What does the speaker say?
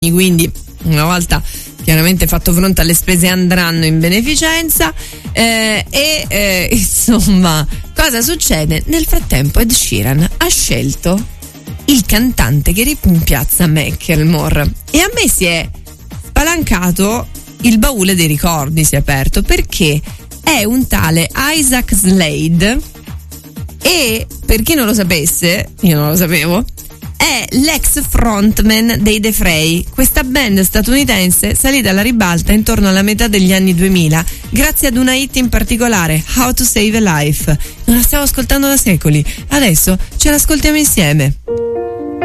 quindi una volta chiaramente fatto fronte alle spese andranno in beneficenza. Insomma, cosa succede? Nel frattempo Ed Sheeran ha scelto il cantante che rimpiazza Macklemore, e a me si è spalancato il baule dei ricordi, si è aperto, perché è un tale Isaac Slade, e per chi non lo sapesse, io non lo sapevo, è l'ex frontman dei The Fray, questa band statunitense salita alla ribalta intorno alla metà degli anni 2000 grazie ad una hit in particolare, How to Save a Life. Non la stavo ascoltando da secoli, adesso ce l'ascoltiamo insieme.